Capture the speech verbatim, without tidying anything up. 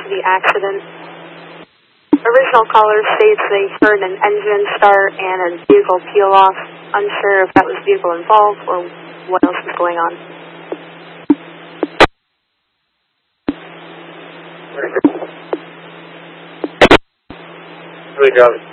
the accident. Original caller states they heard an engine start and a vehicle peel off. Unsure if that was vehicle involved or what else is going on. Good job.